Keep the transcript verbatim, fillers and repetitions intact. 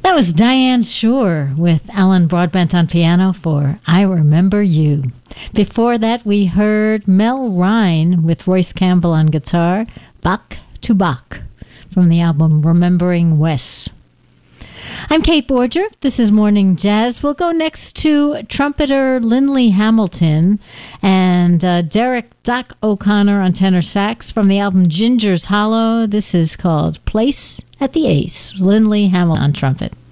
That was Diane Shore with Alan Broadbent on piano for I Remember You. Before that, we heard Mel Rhine with Royce Campbell on guitar, Bach to Bach, from the album Remembering Wes. I'm Kate Borger. This is Morning Jazz. We'll go next to trumpeter Lindley Hamilton and uh, Derek Doc O'Connor on tenor sax from the album Ginger's Hollow. This is called Place at the Ace. Lindley Hamilton on trumpet.